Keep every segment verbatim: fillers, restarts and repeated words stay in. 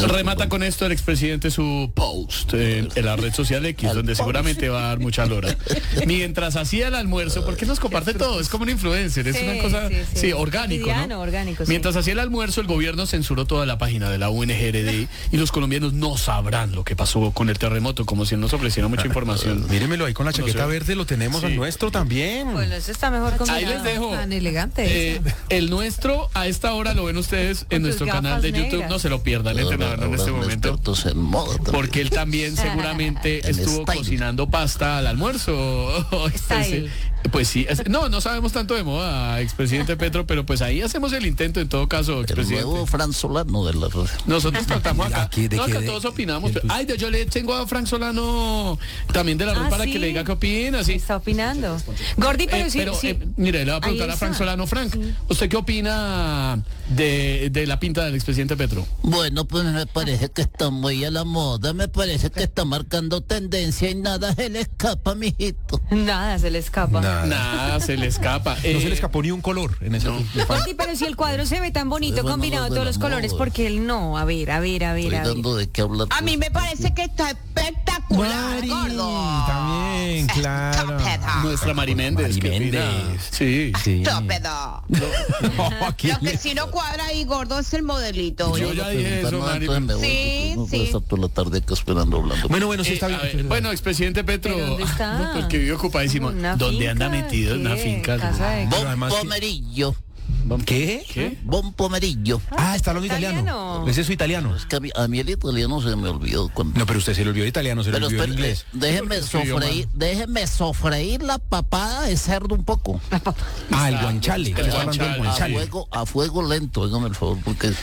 Remata con esto el expresidente su post en, en la red social X, el donde post. Seguramente va a dar mucha lora. Mientras hacía el almuerzo, porque nos comparte todo, es como un influencer, es sí, una cosa, sí, sí. sí orgánico, ¿no? orgánico Mientras sí. hacía el almuerzo, el gobierno censuró toda la página de la U N G R D y los colombianos no sabrán lo que pasó con el terremoto, como si nos ofreciera mucha información. Míremelo ahí con la chaqueta no sé. verde, lo tenemos sí. al nuestro también. Bueno, ese está mejor combinado. Ahí les dejo. Tan elegante. Eh, el nuestro, a esta hora lo ven ustedes en nuestro canal de YouTube, negras. No se lo pierdan, no, no, no, en este momento. En moda porque él también seguramente estuvo style. cocinando pasta al almuerzo. Pues, pues sí, es, no, no sabemos tanto de moda, expresidente Petro, pero pues ahí hacemos el intento en todo caso, expresidente. El nuevo Fran Solano de la red. Nosotros tratamos acá. Aquí, de no, que acá de, todos opinamos. Pero, ay, yo le tengo a Frank Solano también de la red ah, para sí. que le diga qué opina. Sí. Está opinando. Gordi, pero eh, sí. Pero, sí. Eh, mire, le voy a preguntar a Frank Solano. Frank, sí. ¿usted qué opina de, de la pinta del expresidente Petro? Bueno, pues me parece que está muy a la moda, me parece que está marcando tendencia y nada se le escapa, mijito. Nada se le escapa. Nada, nada se le escapa. Eh, no se le escapó ni un color en ese. No. Gordi, pero si el cuadro se ve tan bonito, bueno, combinado todos los colores, porque él no. A ver, a ver, a ver. Estoy a dando ver. de qué hablar. A mí me parece que está espectacular, Mari, gordo. También, claro. Nuestra Mari Méndez. Mari Méndez. Sí. sí. Estúpido. No, Lo que sí no cuadra ahí, gordo, es el modelito. Yo ya dije eso, Mari. Sí, no sí. estar toda la tarde acá esperando hablando. Bueno, bueno, sí está eh, bien. Ver, bueno, expresidente Petro. ¿Dónde está? No, porque vive ocupadísimo. ¿Dónde anda metido? En una finca. Bompomerillo. ¿Qué? ¿Qué? Bompomerillo. Ah, está hablando italiano. italiano. Ese es su italiano. Es que a mí, a mí el italiano se me olvidó. Cuando... No, pero usted se le olvidó el italiano, se le olvidó el inglés. Déjeme sofreír, déjeme sofreír la papada de cerdo un poco. Ah, el guanciale. El guanciale. A fuego, a fuego lento, hágame el favor, porque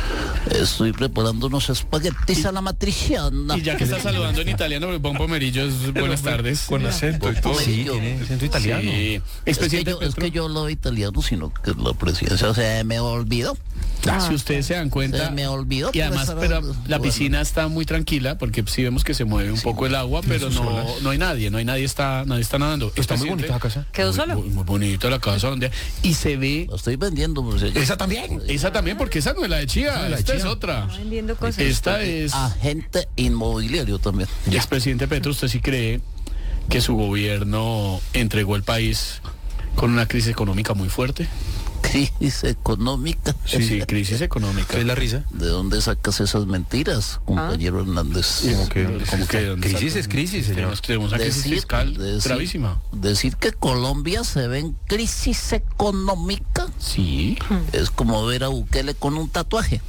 estoy preparando unos espaguetis a la matriciana. Y ya que está saludando en italiano, porque Bompomerillo es buenas tardes. Con acento y todo. Sí, tiene acento italiano. Sí. Expresidente es, que yo, es que yo hablo italiano, sino que la presidencia se me olvidó. Ah, si ustedes se dan cuenta. Se me olvidó. Y además, pero la bueno. piscina está muy tranquila, porque sí vemos que se mueve un sí, poco el agua, pero no, no hay nadie, no hay nadie está, nadie está nadando. Está muy bonita la casa. ¿Quedó solo? Muy, muy bonita la casa donde y se ve. La estoy vendiendo. Pues, esa también. Esa también, porque esa no es la de Chía, no, esta es otra. Está vendiendo cosas. Esta es agente inmobiliario también. Y expresidente Petro, ¿usted sí cree que su gobierno entregó el país con una crisis económica muy fuerte? Crisis económica. Sí, sí, crisis económica. ¿Qué es la risa? ¿De dónde sacas esas mentiras, compañero ¿Ah? Hernández? ¿Cómo que, ¿cómo que crisis es crisis, señor? Tenemos una crisis decir, fiscal decir, gravísima. Decir que Colombia se ve en crisis económica. Sí. Es como ver a Bukele con un tatuaje.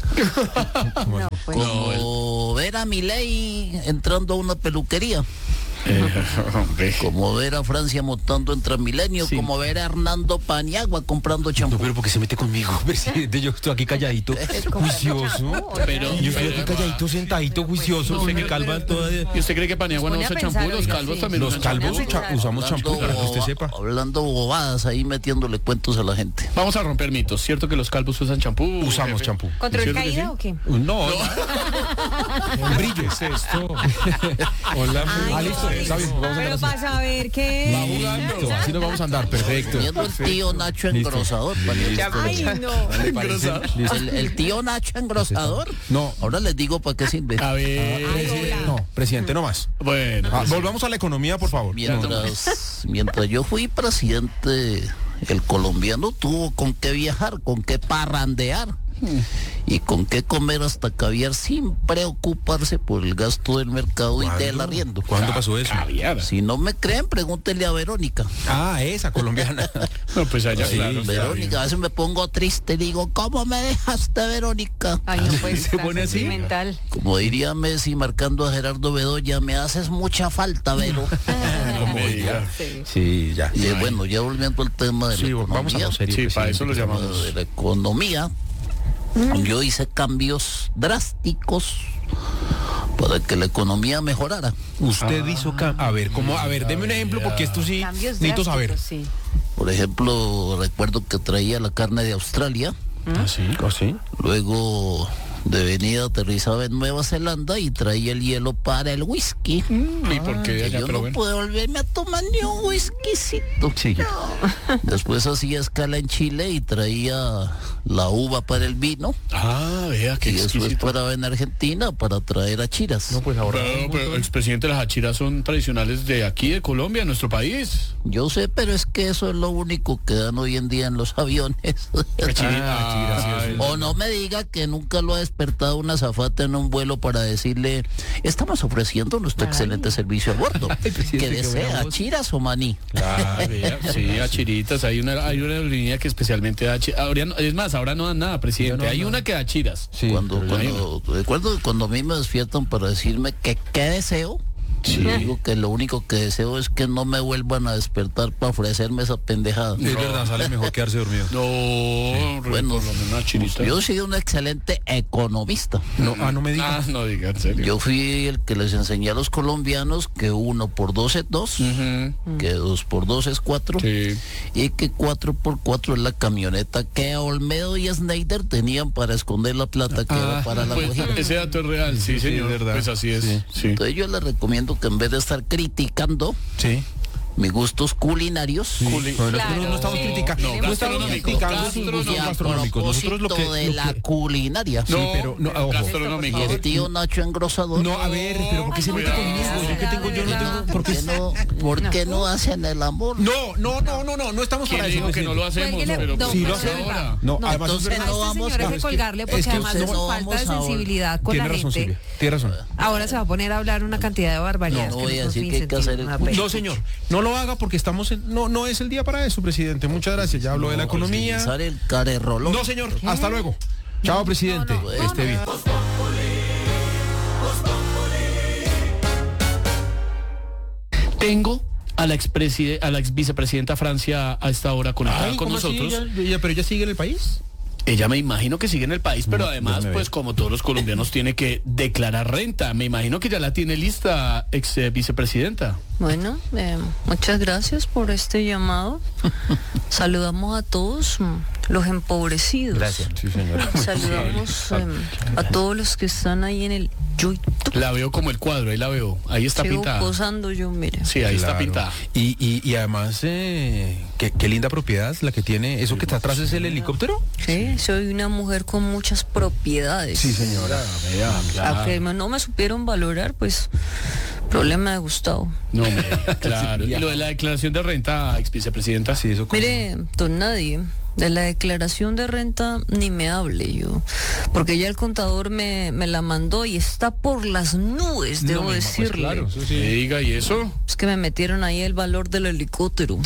No, pues. Como no, ver a Milei entrando a una peluquería. Eh, como ver a Francia montando en Transmilenio, sí. Como ver a Hernando Paniagua comprando champú. No, pero ¿por qué se mete conmigo, presidente? Yo estoy aquí calladito, juicioso. Pero, yo estoy aquí calladito, sentadito, juicioso, con mi calva toda. ¿Y usted cree que Paniagua no usa champú? Los calvos sí. también Los calvos cha usamos champú, para que usted sepa. Hablando bobadas ahí, metiéndole cuentos a la gente. Vamos a romper mitos. ¿Cierto que los calvos usan champú? Usamos champú. ¿Control caída sí? o qué? No. no. Brilles esto. Hola. Ah, listo. Está bien, vamos a pero para saber qué va jugando, así nos vamos a andar, perfecto. Viendo el tío Nacho engrosador. Ay, no. El, el tío Nacho engrosador. No. Ahora les digo para qué sirve. A ver. Ay, no, presidente, no más. Bueno. Ah, volvamos a la economía, por favor. Mientras, no. mientras yo fui presidente, el colombiano tuvo con qué viajar, con qué parrandear. Y con qué comer hasta caviar sin preocuparse por el gasto del mercado y del arriendo. ¿Cuándo pasó eso? Caviar. Si no me creen, pregúntenle a Verónica. Ah, esa colombiana. No, pues allá sí, claro. Verónica, a veces me pongo triste y digo, ¿cómo me dejaste, Verónica? Ay, no puede se pone así. Mental. Como diría Messi marcando a Gerardo Bedoya, me haces mucha falta, Vero. Como diga. Sí. sí, ya. Y bueno, ya volviendo al tema de sí, la economía. Vamos a lo serio, sí, para eso lo llamamos. De la economía. Yo hice cambios drásticos para que la economía mejorara. Usted ah, hizo cambios. A ver, ¿cómo? A ver, deme un ejemplo porque esto sí necesito saber. Sí. Por ejemplo, recuerdo que traía la carne de Australia. ¿Ah, sí? ¿Ah, sí? Luego de venida aterrizaba en Nueva Zelanda y traía el hielo para el whisky. Mm, ¿Y por qué de allá? Yo Pero no bueno. puedo volverme a tomar ni un whiskycito. Sí. Después hacía escala en Chile y traía la uva para el vino. Ah, vea, qué Y después exquisito. paraba en Argentina para traer achiras. No, pues ahora. Pero, pero, expresidente, las achiras son tradicionales de aquí, de Colombia, nuestro país. Yo sé, pero es que eso es lo único que dan hoy en día en los aviones. Achirita, achira, sí, ay, O no me diga que nunca lo ha despertado una azafata en un vuelo para decirle, estamos ofreciendo nuestro excelente servicio a bordo. presidente, ¿Qué qué buena desea, voz. chiras o maní? Ah, vea, sí, achiritas. Hay una, hay una aerolínea que especialmente da achiras. Es más, ahora no dan nada, presidente. Ya no hay dan una que da achiras. Sí, cuando, pero ya- cuando, recuerdo cuando a mí me despiertan para decirme que qué deseo. Sí. Yo digo que lo único que deseo es que no me vuelvan a despertar para ofrecerme esa pendejada. Es verdad, sale mejor quedarse dormido. No, Bueno, por lo menos una achirita. yo soy un excelente economista. No, ah, no me diga. Ah, no diga, en serio. Yo fui el que les enseñé a los colombianos que uno por dos es dos, Ujú. que dos por dos es cuatro, Sí. y que cuatro por cuatro es la camioneta que Olmedo y Snyder tenían para esconder la plata que Ah, era para la Pues, logística. ese dato es real, sí, Sí, señor. es verdad. Pues así es. Sí. Sí. Entonces yo les recomiendo que en vez de estar criticando Sí. mis gustos culinarios, Culi- Bueno, Claro. nosotros no estamos Sí. criticando, No, no, estamos gastronómico, criticando sus gastronómico. gustos y a gastronómicos. Nosotros lo que, propósito de lo la que- culinaria. No, pero no, ojo. gastronómico. Y el tío Nacho engrosador. No, a ver, pero ¿por qué se mete Cuidado. conmigo? Yo que tengo, yo no tengo, ¿por ¿Por qué? qué no, por qué no hacen el amor? No, no, no, no, no, no estamos ¿Quién para eso. dijo que no lo hacemos? Cuélguele, Pero don Sí, lo Pedro hacemos. Silva. No, No, además es entonces verdad. A no este vamos- señor hay no, que es que- colgarle es porque que además usted por no falta de vamos a- sensibilidad con Tiene la razón, gente. Silvia. Tiene razón. Ahora se va a poner a hablar una cantidad de barbaridades. No, que voy a no decir tienen que hay que hacer el sentido. juicio. No, señor, no lo haga porque estamos en, no, no es el día para eso, presidente. Muchas gracias. Ya habló de la economía. Utilizar el carerrolón. No, señor. Hasta luego. Chao, presidente. no, no, Esté no. bien. tengo a la, expreside- a la ex vicepresidenta Francia a esta hora conectada Ay, con ¿cómo así? nosotros. ¿Ella- ella- ¿Pero ella sigue en el país? Ella me imagino que sigue en el país, pero No, además, déjame pues ver. como todos los colombianos, tiene que declarar renta. Me imagino que ya la tiene lista, ex eh, vicepresidenta. Bueno, eh, muchas gracias por este llamado. Saludamos a todos mm, los empobrecidos. Sí, señora. Saludamos eh, a todos los que están ahí en el YouTube. La veo como el cuadro, ahí la veo. Ahí está Sigo pintada. posando yo, mire. Sí, ahí está Claro. pintada. Y, y, y además, eh, qué, qué linda propiedad la que tiene. ¿Eso que está atrás es el helicóptero? Sí, soy una mujer con muchas propiedades. señora. Vea, claro. A que me- no me supieron valorar, pues, problema de Gustavo. No, me, claro. Y lo de la declaración de renta, ex vicepresidenta. Sí, eso. Mire, don Nadie, de la declaración de renta ni me hable yo, porque ya el contador me, me la mandó y está por las nubes, debo No, pues, decirle. claro, eso Que sí. diga, ¿y eso? Es que me metieron ahí el valor del helicóptero.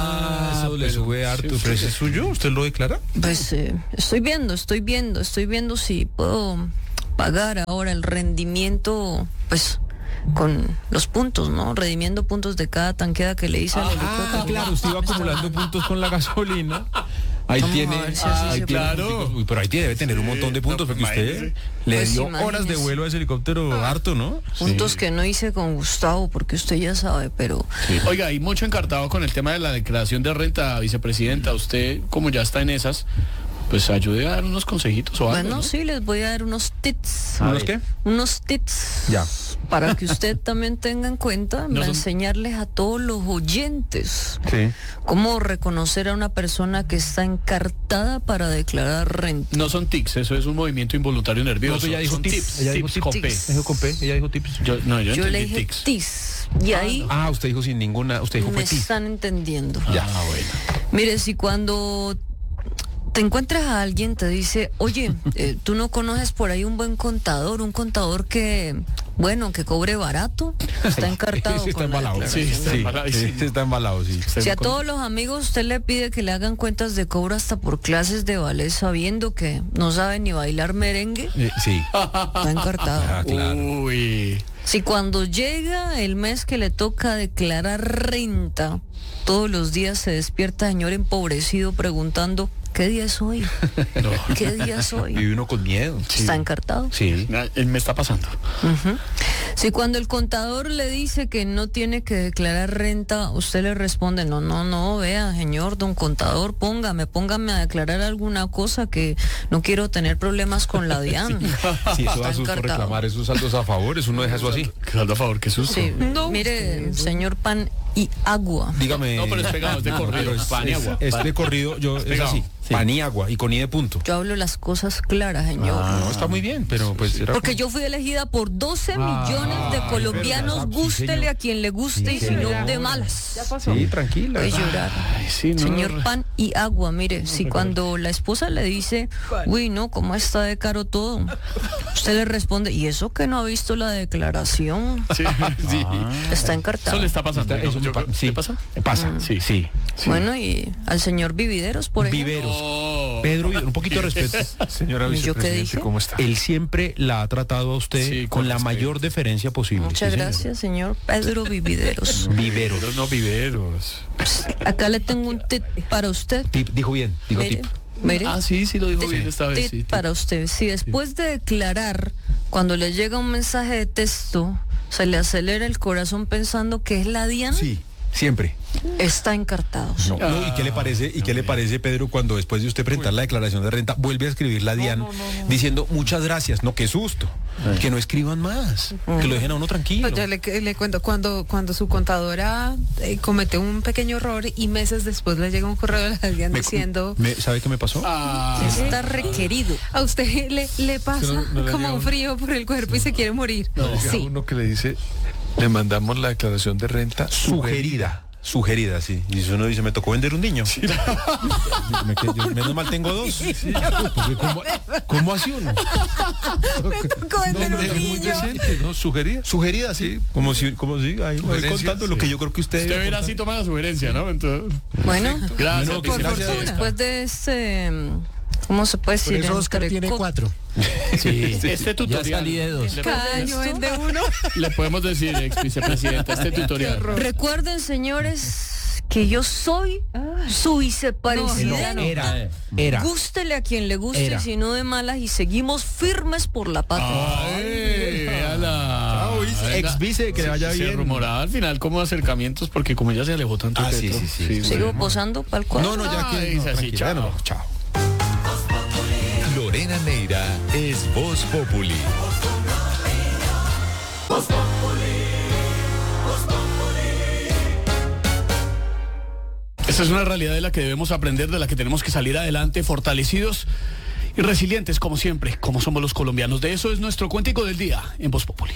Ah, eso le pero- sube harto. sí, ¿Pero sí, ese es suyo? ¿Usted lo declara? Pues eh, estoy viendo, estoy viendo, estoy viendo si puedo pagar ahora el rendimiento, pues con los puntos, ¿no? Redimiendo puntos de cada tanqueada que le hice al Ah, helicóptero. claro, usted iba acumulando puntos con la gasolina. Ahí Vamos tiene, a ver si así ahí se tiene puede. punticos. Uy, pero ahí tiene- debe tener un montón de puntos no, porque usted imagínese. le Pues dio imagínese. horas de vuelo a ese helicóptero harto, ¿no? Puntos que no hice con Gustavo, porque usted ya sabe, pero Oiga, hay mucho encartado con el tema de la declaración de renta, vicepresidenta. Usted, como ya está en esas, pues ayude a dar unos consejitos o algo, bueno, ¿no? sí, les voy a dar unos tips. ¿Unos qué? Unos tips. Ya. Para que usted también tenga en cuenta, No para son- enseñarles a todos los oyentes Sí. cómo reconocer a una persona que está encartada para declarar renta. No son tics, eso es un movimiento involuntario nervioso. No, pero ella dijo Son tips. Ella dijo tips con P. tips. Dijo con P, ella dijo tips. Yo, no, yo, Yo le entendí dije tics. tis. Y ahí Ah, usted dijo sin ninguna, usted dijo me fue tips. están entendiendo. Ya, ah, bueno. Mire, si cuando te encuentras a alguien te dice, oye, eh, tú no conoces por ahí un buen contador, un contador que, bueno, que cobre barato, está encartado Sí, está con la embalado. Sí, declaración. está Sí, embalado, sí. sí, está embalado, sí. Usted Si a no todos los amigos usted le pide que le hagan cuentas de cobro hasta por clases de ballet sabiendo que no sabe ni bailar merengue, Eh, sí. está encartado. Ah, claro. Uy. Si cuando llega el mes que le toca declarar renta, todos los días se despierta señor empobrecido preguntando, ¿qué día es hoy? ¿Qué día es hoy? Vive uno con miedo. Está encartado. Sí. Ah, él me está pasando. Ujú. Si cuando el contador le dice que no tiene que declarar renta, usted le responde, no, no, no, vea, señor, don contador, póngame, póngame a declarar alguna cosa que no quiero tener problemas con la DIAN. Sí, eso da susto reclamar esos saldos a favor, eso uno deja eso así. ¿Qué saldo a favor? ¿Qué susto? Sí, No, mire, señor Pan y Agua. Dígame. No, pero es pegado, es de corrido. Es, Pan y agua. es, es de corrido, yo, es pegado. así, Sí. pan y agua, y con i de punto. Yo hablo las cosas claras, señor. No, está muy bien, pero pues era Porque yo fui elegida por doce millones de colombianos, verdad, sí, gústele señor. a quien le guste y si no de malas. Sí, tranquila. Puede llorar. Ay, sí, no, Señor no. Pan y Agua, mire, si cuando la esposa le dice, uy, no, ¿cómo está de caro todo? Usted le responde, ¿y eso que no ha visto la declaración? Sí, sí. Está encartado. Eso le está pasando. Está- eso Yo- me pa- yo- sí. ¿Le pasa? Pasa, sí, sí. Bueno, y al señor Vivideros, por ejemplo. Viveros. Oh. Pedro, un poquito de respeto. Señora ¿Y yo qué vicepresidente, dije? ¿cómo está? Él siempre la ha tratado a usted Sí, con con la respeto. mayor deferencia posible. Muchas Sí, señor. gracias, señor Pedro Vivideros. Viveros. Viveros, no viveros. Acá le tengo un tip para usted. Tip, dijo bien, dijo Mire, tip. mire. Ah, sí, sí lo dijo bien esta vez. Tip Sí, para usted. Si después de declarar, cuando le llega un mensaje de texto, se le acelera el corazón pensando que es la DIAN, Sí, siempre. está encartado. No, no, ¿y qué le parece, y qué le parece, Pedro, cuando después de usted presentar la declaración de renta vuelve a escribir la DIAN diciendo muchas gracias? No, qué susto. Que no escriban más, que lo dejen a uno tranquilo. Pues yo le, le cuento, cuando, cuando su contadora eh, comete un pequeño error y meses después le llega un correo de la DIAN Me- diciendo, me- ¿Sabe qué me pasó? Ah, Está requerido. a usted le, le pasa No, no le como llega un un- frío por el cuerpo y se quiere morir. Llega Sí. uno que le dice, le mandamos la declaración de renta Sugerida. Sugerida, sí. Y si uno dice, me tocó vender un niño. Me quedé- yo menos mal tengo dos. Porque ¿Cómo, ¿Cómo hace uno? Vender un Es muy niño. decente, ¿no? Sugería. Sugerida, sí. Como si, como si, ahí voy Sugerencia, contando lo sí. que yo creo que usted. usted verá si toma la sugerencia, ¿no? Entonces, Bueno, gracias. Bueno, por vicepresidenta. fortuna. después de este, ¿cómo se puede decir? Entre co- cuatro. Sí, este tutorial. Ya salí de dos. Le, Cada año vende uno. le podemos decir, ex vicepresidenta, este tutorial. Recuerden, señores, que yo soy su vicepresidente. Era, era. Gústele a quien le guste, Era. y si no de malas, y seguimos firmes por la patria. Ay, véala. Ah, vice, Venga. ex vice, que le vaya Se bien. rumoraba al final como acercamientos porque como ya se alejó tanto Ah, de sí, Petro, sí, sí. Sigo posando para el cuadro. No, no, ya que. Ay, no, dice así, tranquila, chao. no, chao. Lorena Neira es Voz Populi. Esta es una realidad de la que debemos aprender, de la que tenemos que salir adelante, fortalecidos y resilientes, como siempre, como somos los colombianos. De eso es nuestro cuentico del día en Voz Populi.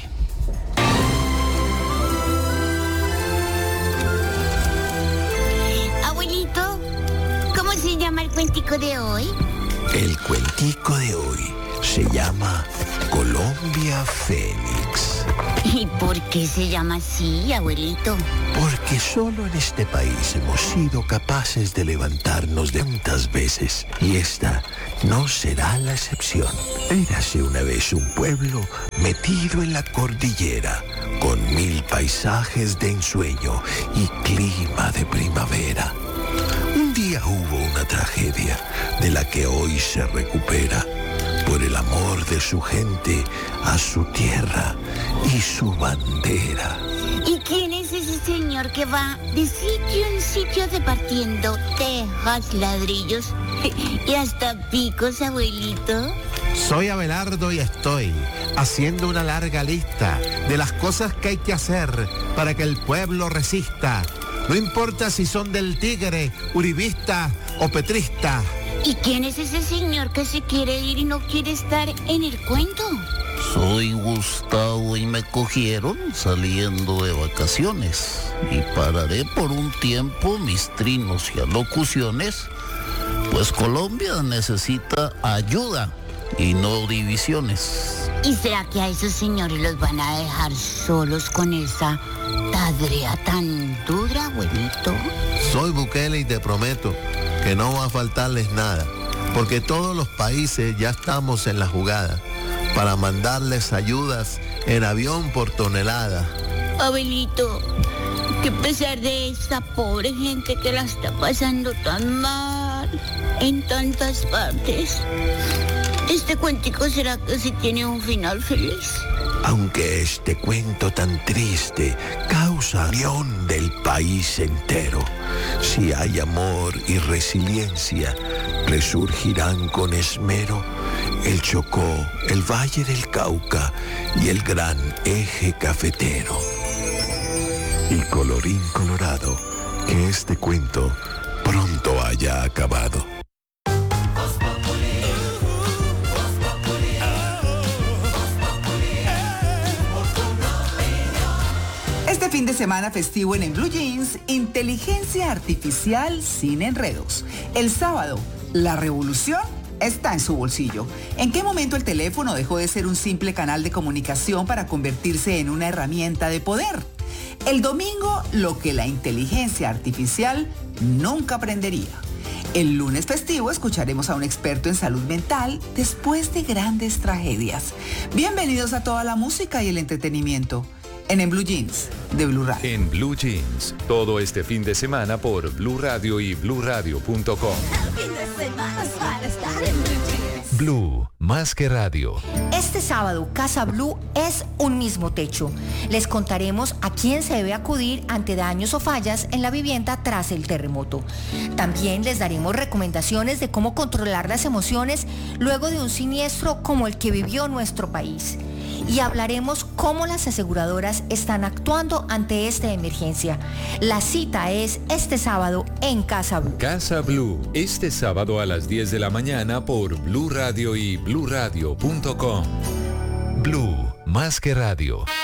Abuelito, ¿cómo se llama el cuentico de hoy? El cuentico de hoy se llama Colombia Fénix. ¿Y por qué se llama así, abuelito? Porque solo en este país hemos sido capaces de levantarnos de tantas veces. Y esta no será la excepción. Érase una vez un pueblo metido en la cordillera, con mil paisajes de ensueño y clima de primavera. Un día hubo una tragedia de la que hoy se recupera por el amor de su gente a su tierra y su bandera. ¿Y quién es ese señor que va de sitio en sitio repartiendo tejas, ladrillos y hasta picos, abuelito? Soy Abelardo y estoy haciendo una larga lista de las cosas que hay que hacer para que el pueblo resista. No importa si son del tigre, uribista o petrista. ¿Y quién es ese señor que se quiere ir y no quiere estar en el cuento? Soy Gustavo y me cogieron saliendo de vacaciones y pararé por un tiempo mis trinos y alocuciones, pues Colombia necesita ayuda y no divisiones. ¿Y será que a esos señores los van a dejar solos con esa tadrea tan dura, abuelito? Soy Bukele y te prometo que no va a faltarles nada, porque todos los países ya estamos en la jugada para mandarles ayudas en avión por tonelada. Abuelito, que a pesar de esta pobre gente que la está pasando tan mal en tantas partes, ¿Este cuentico será que sí tiene un final feliz? Aunque este cuento tan triste causa unión del país entero, si hay amor y resiliencia, resurgirán con esmero el Chocó, el Valle del Cauca y el gran eje cafetero. Y colorín colorado, que este cuento pronto haya acabado. Este fin de semana festivo en En Blue Jeans, inteligencia artificial sin enredos. El sábado, la revolución está en su bolsillo. ¿En qué momento el teléfono dejó de ser un simple canal de comunicación para convertirse en una herramienta de poder? El domingo, lo que la inteligencia artificial nunca aprendería. El lunes festivo escucharemos a un experto en salud mental después de grandes tragedias. Bienvenidos a toda la música y el entretenimiento en En Blue Jeans de Blue Radio. En Blue Jeans, todo este fin de semana por Blue Radio y blue radio punto com. Blue, más que radio. Este sábado, Casa Blue es un mismo techo. Les contaremos a quién se debe acudir ante daños o fallas en la vivienda tras el terremoto. También les daremos recomendaciones de cómo controlar las emociones luego de un siniestro como el que vivió nuestro país. Y hablaremos cómo las aseguradoras están actuando ante esta emergencia. La cita es este sábado en Casa Blue. Casa Blue, este sábado a las diez de la mañana por Blue Radio y blue radio punto com. Blue, más que radio.